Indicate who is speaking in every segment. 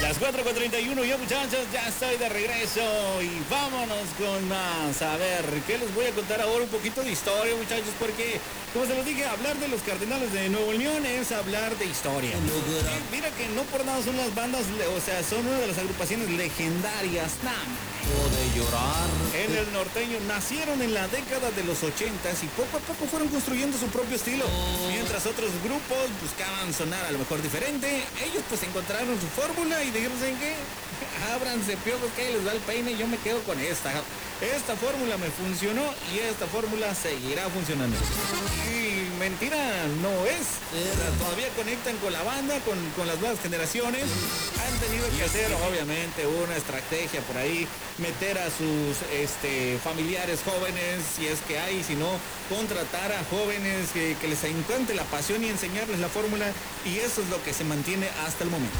Speaker 1: Las 4:31, yo muchachos, ya estoy de regreso y vámonos con más. A ver, ¿qué les voy a contar ahora? Un poquito de historia, muchachos, porque, como se los dije, hablar de los Cardenales de Nuevo León es hablar de historia. Mira que no por nada son las bandas, o sea, son una de las agrupaciones legendarias.
Speaker 2: De llorar.
Speaker 1: En el norteño nacieron en la década de los 80s y poco a poco fueron construyendo su propio estilo. Mientras otros grupos buscaban sonar a lo mejor diferente, ellos pues encontraron su fórmula y dijeron, ¿saben qué? Ábranse piojos que ahí les da el peine y yo me quedo con esta. Esta fórmula me funcionó y esta fórmula seguirá funcionando. Y mentira no es. Todavía conectan con la banda, con las nuevas generaciones. Han tenido que hacer obviamente una estrategia por ahí, meter a sus familiares jóvenes, si es que hay, si no, contratar a jóvenes que les encante la pasión y enseñarles la fórmula, y eso es lo que se mantiene hasta el momento.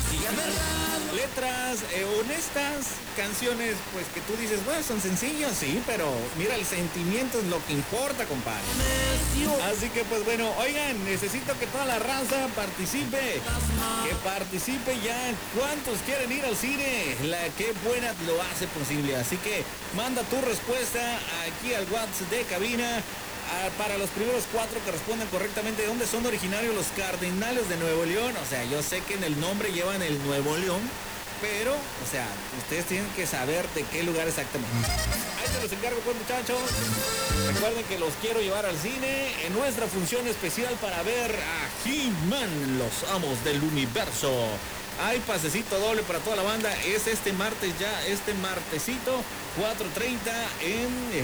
Speaker 1: Letras honestas, canciones pues que tú dices, bueno, son sencillos, sí, pero mira, el sentimiento es lo que importa, compadre. Así que pues bueno, oigan, necesito que toda la raza participe, que participe ya. ¿Cuántos quieren ir al cine? Qué buena lo hace posible, así que manda tu respuesta aquí al WhatsApp de cabina. Para los primeros 4 que respondan correctamente, ¿de dónde son originarios los Cardenales de Nuevo León? O sea, yo sé que en el nombre llevan el Nuevo León, pero, o sea, ustedes tienen que saber de qué lugar exactamente. Ahí se los encargo, pues, muchachos. Recuerden que los quiero llevar al cine en nuestra función especial para ver a He-Man, los amos del universo. Hay pasecito doble para toda la banda. Es este martes ya, este martesito, 4:30 en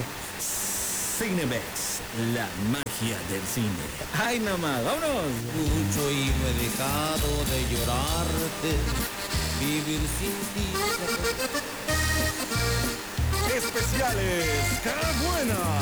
Speaker 1: Cinemex, la magia del cine. ¡Ay, nada más! ¡Vámonos!
Speaker 2: Mucho y no he dejado de llorarte, vivir sin ti.
Speaker 1: Especiales, ¡qué buena!